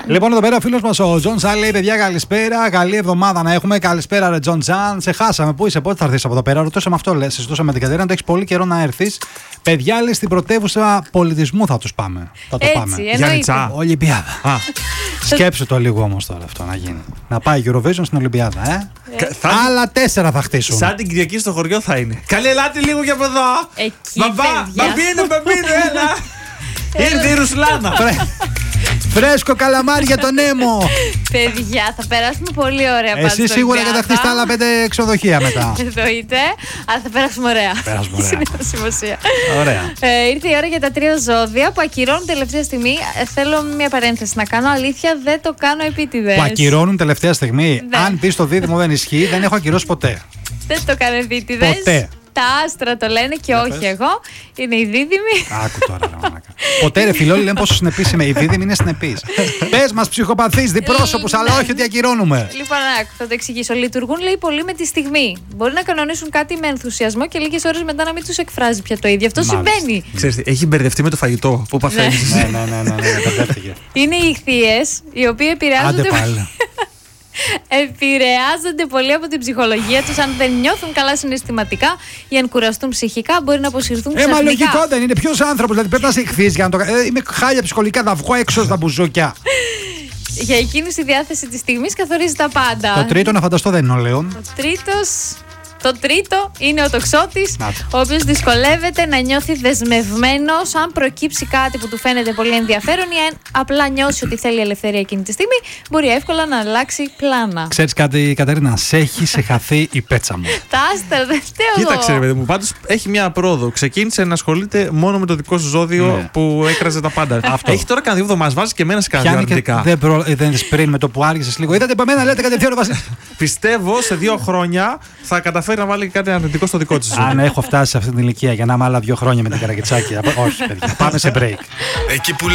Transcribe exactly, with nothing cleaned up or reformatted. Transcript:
Λοιπόν, εδώ πέρα ο φίλος μας ο Τζον Τζαν λέει: παιδιά, καλησπέρα. Καλή εβδομάδα να έχουμε. Καλησπέρα, ρε Τζον Τζαν. Σε χάσαμε. Πού είσαι, πότε θα έρθεις από εδώ πέρα? Ρωτούσαμε αυτό, λες. Συζητούσαμε την Κατερίνα. Το έχεις πολύ καιρό να έρθεις. Παιδιά, λέει, στην πρωτεύουσα πολιτισμού θα τους πάμε. Θα το Έτσι, πάμε. εννοείται. Ολυμπιάδα. Α. Σκέψου το λίγο όμως τώρα αυτό να γίνει. Να πάει Eurovision στην Ολυμπιάδα, ε. Ε. Θα... Άλλα τέσσερα θα χτίσουν. Σαν την Κυριακή στο χωριό θα είναι. Καλή, ελάτε λίγο για από εδώ. Εκεί, Μπαμπά, παιδιά. μπαμπίνο, μπαμπίνο, έλα. Ήρθε η Ρουσλάνα. Φρέσκο καλαμάρι για τον Έμο. Παιδιά, θα περάσουμε πολύ ωραία πάντως. Εσύ σίγουρα κατακτήσεις τα άλλα πέντε ξενοδοχεία μετά. Εννοείται, αλλά θα περάσουμε ωραία. Περάσουμε ωραία. Είναι το σημασία. Ωραία. Ε, ήρθε η ώρα για τα τρία ζώδια που ακυρώνουν τελευταία στιγμή. Ε, θέλω μια παρένθεση να κάνω. Αλήθεια, δεν το κάνω επίτηδες. Που ακυρώνουν τελευταία στιγμή. Ναι. Αν πει στο δίδυμο δεν ισχύει, δεν έχω ακυρώσει ποτέ. Δεν το κάνω επίτηδες. Ποτέ. Τα άστρα το λένε και όχι εγώ. Είναι η δίδυμη. Άκου τώρα, ρε μαλάκα. Ποτέ, ρε φιλόλοι, λένε πόσο συνεπής είμαι. Η δίδυμη είναι συνεπής. Πες μας ψυχοπαθείς, διπρόσωπους, αλλά όχι ότι ακυρώνουμε. Λοιπόν, άκου, θα το εξηγήσω. Λειτουργούν, λέει, πολύ με τη στιγμή. Μπορεί να κανονίσουν κάτι με ενθουσιασμό και λίγες ώρες μετά να μην τους εκφράζει πια το ίδιο. Αυτό Μάλιστα. συμβαίνει. Ξέρεις, έχει μπερδευτεί με το φαγητό που παθαίνεις. Ναι, ναι, ναι, ναι, ναι, μπερδεύτηκε. Είναι οι ηχθείες, οι οποίοι Άντε επηρεάζονται. πάλι. Επηρεάζονται πολύ από την ψυχολογία τους. Αν δεν νιώθουν καλά συναισθηματικά ή αν κουραστούν ψυχικά, μπορεί να αποσυρθούν Ε, μα ξαφνικά. λογικό δεν είναι. Ποιος άνθρωπος, δηλαδή πρέπει να σε εκφύσεις για να το κάνει. Ε, είμαι χάλια ψυχολογικά, να βγω έξω στα μπουζούκια. Για εκείνους η διάθεση της στιγμής καθορίζει τα πάντα. Το τρίτο να φανταστώ δεν είναι ο Λέων. Ο τρίτος. Το τρίτο είναι ο τοξότης, Να το. ο οποίος δυσκολεύεται να νιώθει δεσμευμένος αν προκύψει κάτι που του φαίνεται πολύ ενδιαφέρον ή αν απλά νιώσει ότι θέλει ελευθερία εκείνη τη στιγμή, μπορεί εύκολα να αλλάξει πλάνα. Ξέρεις κάτι, Κατερίνα, σε έχει σε χαθεί η πέτσα μου. Τα άστρα δεν φταίω εγώ. Κοίταξε, ρε παιδί μου, πάντως έχει μια πρόοδο. Ξεκίνησε να ασχολείται μόνο με το δικό σου ζώδιο Ναι. που έκραζε τα πάντα. Αυτό. Έχει τώρα κανένα δύο εβδομάδες, βάζει και εμένα σε κανένα δύο Πιάνει και αρνητικά. δεν, προ... δεν της πριν με το που άργησες λίγο. Είδατε από μένα, λέτε κατευθείαν ο Βασίλης. Πιστεύω σε δύο χρόνια θα καταφέρει να βάλει και κάτι αρνητικό στο δικό της. Αν έχω φτάσει σε αυτή την ηλικία για να είμαι άλλα δύο χρόνια με την Καρακιτσάκη. Όχι, παιδιά. Πάμε σε break. Εκεί που